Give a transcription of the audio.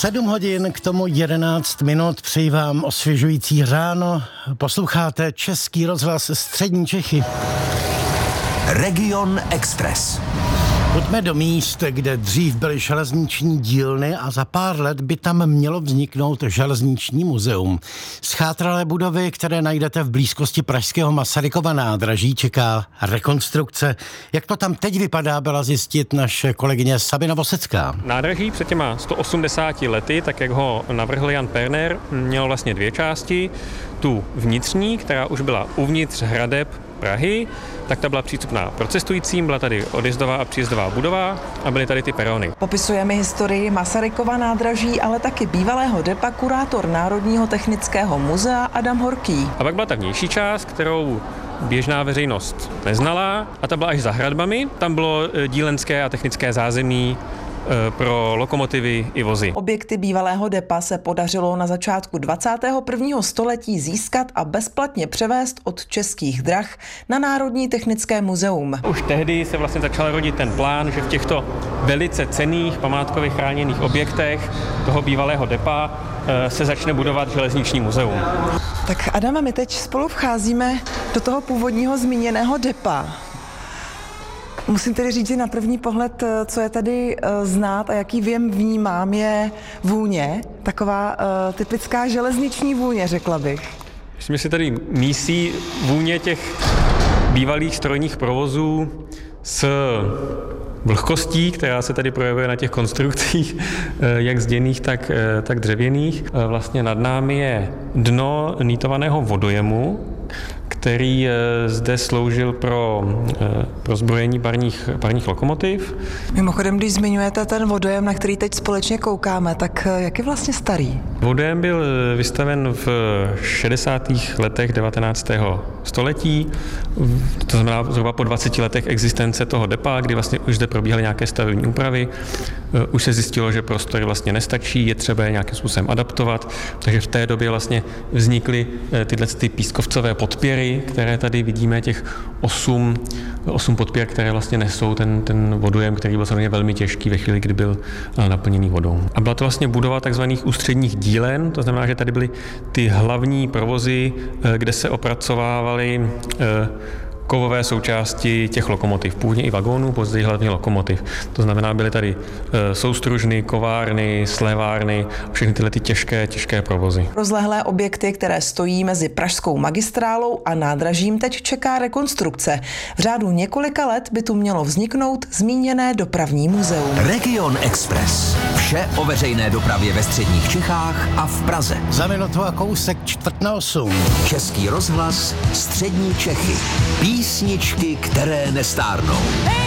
7 hodin, k tomu 11 minut, přeji vám osvěžující ráno. Posloucháte Český rozhlas Střední Čechy. Region Express. Pojďme do míst, kde dřív byly železniční dílny a za pár let by tam mělo vzniknout železniční muzeum. Zchátralé budovy, které najdete v blízkosti pražského Masarykova nádraží, čeká rekonstrukce. Jak to tam teď vypadá, byla zjistit naše kolegyně Sabina Vosecká. Nádraží před těma 180 lety, tak jak ho navrhl Jan Perner, mělo vlastně dvě části. Tu vnitřní, která už byla uvnitř hradeb Prahy, tak ta byla přístupná pro cestujícím, byla tady odjezdová a příjezdová budova a byly tady ty perony. Popisujeme historii Masarykova nádraží, ale taky bývalého depa kurátor Národního technického muzea Adam Horký. A pak byla ta vnější část, kterou běžná veřejnost neznala a ta byla až za hradbami. Tam bylo dílenské a technické zázemí pro lokomotivy i vozy. Objekty bývalého depa se podařilo na začátku 21. století získat a bezplatně převést od Českých drah na Národní technické muzeum. Už tehdy se vlastně začal rodit ten plán, že v těchto velice cenných památkově chráněných objektech toho bývalého depa se začne budovat železniční muzeum. Tak Adame, my teď spolu vcházíme do toho původního zmíněného depa. Musím tedy říct, že na první pohled, co je tady znát a jaký věm vnímám, je vůně. Taková typická železniční vůně, řekla bych. Myslím, že si tady mísí vůně těch bývalých strojních provozů s vlhkostí, která se tady projevuje na těch konstrukcích, jak zděných, tak dřevěných. Vlastně nad námi je dno nýtovaného vodojemu, který zde sloužil pro zbrojení parních lokomotiv. Mimochodem, když zmiňujete ten vodojem, na který teď společně koukáme, tak jak je vlastně starý? Vodojem byl vystaven v 60. letech 19. století, to znamená zhruba po 20 letech existence toho depa, kdy vlastně už zde probíhaly nějaké stavební úpravy. Už se zjistilo, že prostory vlastně nestačí, je třeba je nějakým způsobem adaptovat, takže v té době vlastně vznikly tyhle pískovcové podpěry, které tady vidíme, těch 8 podpěr, které vlastně nesou ten vodojem, který byl samozřejmě velmi těžký ve chvíli, kdy byl naplněný vodou. A byla to vlastně budova takzvaných ústředních dílen, to znamená, že tady byly ty hlavní provozy, kde se opracovávaly kovové součásti těch lokomotiv, původně i vagónů, později hlavně lokomotiv. To znamená, byly tady soustružny, kovárny, slévárny, všechny tyhle ty těžké provozy. Rozlehlé objekty, které stojí mezi pražskou magistrálou a nádražím, teď čeká rekonstrukce. V řádu několika let by tu mělo vzniknout zmíněné dopravní muzeum. Region Express. Vše o veřejné dopravě ve středních Čechách a v Praze. Za minutu a kousek 7:45. Český rozhlas Střední Čechy. Písničky, které nestárnou.